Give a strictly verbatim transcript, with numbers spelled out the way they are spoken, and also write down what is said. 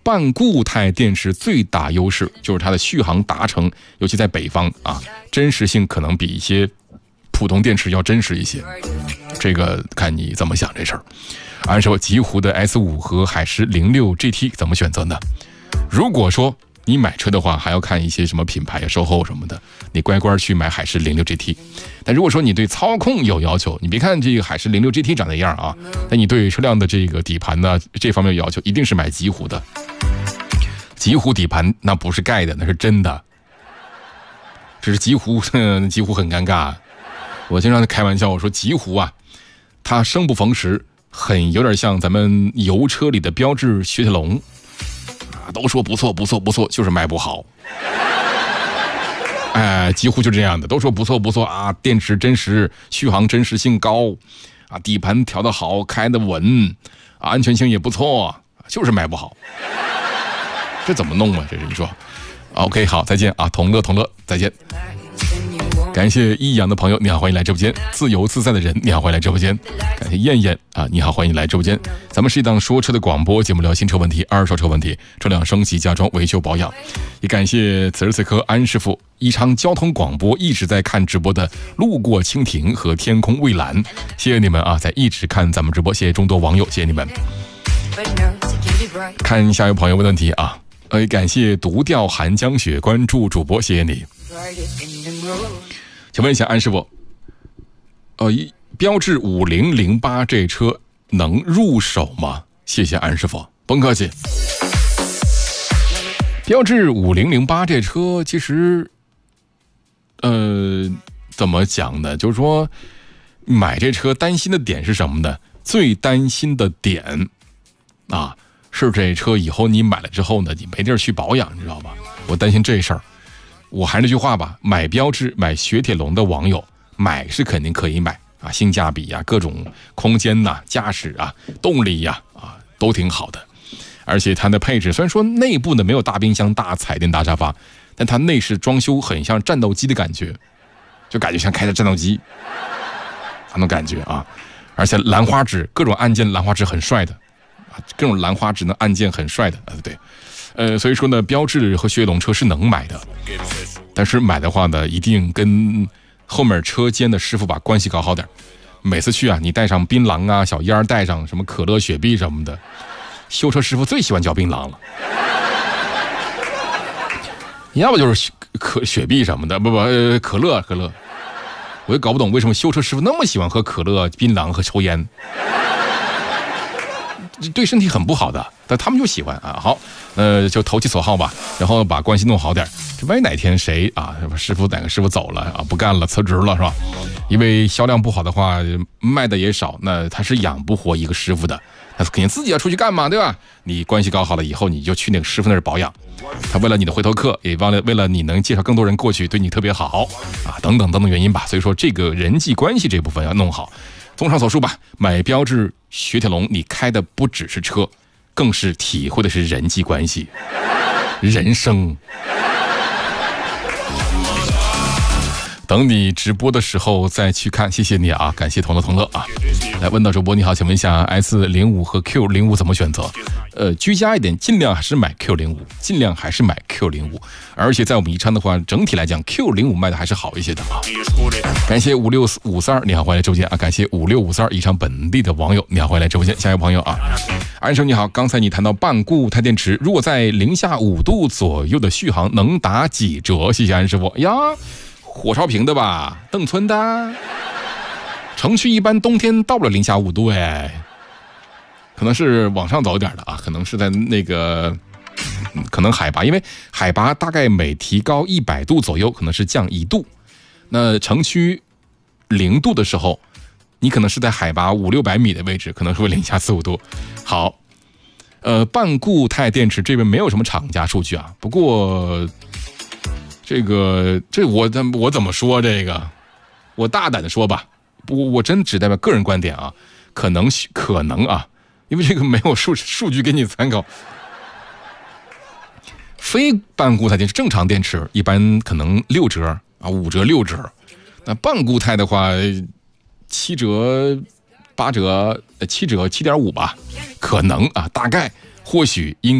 半固态电池最大优势就是它的续航达成，尤其在北方啊，真实性可能比一些普通电池要真实一些。这个看你怎么想这事儿。按说极狐的 S 五 和海狮零六 G T 怎么选择呢？如果说你买车的话，还要看一些什么品牌呀、售后什么的，你乖乖去买海狮零六 G T。但如果说你对操控有要求，你别看这个海狮零六 G T 长那样啊，但你对车辆的这个底盘呢这方面有要求，一定是买极狐的。极狐底盘那不是盖的，那是真的。这是极狐，极狐很尴尬。我经常开玩笑，我说极狐啊，它生不逢时，很有点像咱们油车里的标致雪铁龙啊，都说不错不错不错，就是卖不好。哎，极狐就这样的，都说不错不错啊，电池真实，续航真实性高啊，底盘调得好，开得稳，啊，安全性也不错，就是卖不好。这怎么弄啊？这是你说 ？OK， 好，再见啊，同乐同乐，再见。感谢益阳的朋友，你好，欢迎来直播间。自由自在的人，你好，欢迎来直播间。感谢燕燕啊，你好，欢迎来直播间。咱们是一档说车的广播节目，聊新车问题、二手车问题、车辆升级、加装、维修保养。也感谢此时此刻安师傅、宜昌交通广播一直在看直播的路过蜻蜓和天空蔚蓝，谢谢你们啊，在一直看咱们直播，谢谢众多网友，谢谢你们。看下一位朋友问问题啊。呃，感谢独钓寒江雪关注主播，谢谢你。请问一下安师傅，呃，标致五零零八这车能入手吗？谢谢安师傅，甭客气。标致五零零八这车其实，呃，怎么讲呢？就是说，买这车担心的点是什么呢？最担心的点啊。是这车以后你买了之后呢，你没地儿去保养，你知道吧？我担心这事儿。我还是那句话吧，买标致、买雪铁龙的网友，买是肯定可以买啊，性价比啊，各种空间呐、啊、驾驶啊、动力呀 啊, 啊，都挺好的。而且它的配置虽然说内部呢没有大冰箱、大彩电、大沙发，但它内饰装修很像战斗机的感觉，就感觉像开着战斗机那种感觉啊。而且兰花指各种按键，兰花指很帅的。各种兰花指的按键很帅的，呃，对，呃，所以说呢，标致和雪铁龙车是能买的，但是买的话呢，一定跟后面车间的师傅把关系搞好点。每次去啊，你带上槟榔啊、小烟儿，带上什么可乐、雪碧什么的，修车师傅最喜欢嚼槟榔了，要不就是可雪碧什么的，不不，呃，可乐可乐，我也搞不懂为什么修车师傅那么喜欢喝可乐、槟榔和抽烟。对身体很不好的，但他们就喜欢啊。好，呃，就投其所好吧，然后把关系弄好点。这万一哪天谁啊，师傅哪个师傅走了啊，不干了，辞职了是吧？因为销量不好的话，卖的也少，那他是养不活一个师傅的，他肯定自己要出去干嘛，对吧？你关系搞好了以后，你就去那个师傅那儿保养，他为了你的回头客，也为了为了你能介绍更多人过去，对你特别好啊，等等等等原因吧。所以说，这个人际关系这部分要弄好。综上所述吧，买标致雪铁龙，你开的不只是车，更是体会的是人际关系、人生。等你直播的时候再去看，谢谢你啊，感谢同乐同乐啊！来问到主播你好，请问一下 S 零五 和 Q 零五 怎么选择？呃，居家一点，尽量还是买 Q 零五，尽量还是买 Q 零五。而且在我们宜昌的话，整体来讲 Q 零五 卖的还是好一些的啊。感谢五六五三二，你好，欢迎来直播间啊！感谢五六五三二宜昌本地的网友，你好，欢迎来直播间。下一位朋友啊，安生你好，刚才你谈到半固态电池，如果在零下五度左右的续航能打几折？谢谢安师傅呀。火烧坪的吧，邓村的，城区一般冬天到不了零下五度哎，可能是往上走一点的啊，可能是在那个，可能海拔，因为海拔大概每提高一百度左右，可能是降一度。那城区零度的时候，你可能是在海拔五六百米的位置，可能是会零下四五度。好，呃，半固态电池这边没有什么厂家数据啊，不过。这个这我我怎么说这个？我大胆的说吧，不，我真只代表个人观点啊，可能可能啊，因为这个没有数数据给你参考。非半固态电池正常电池一般可能六折啊，五折六折，那半固态的话，七折、八折、七折、七点五吧，可能啊，大概或许应。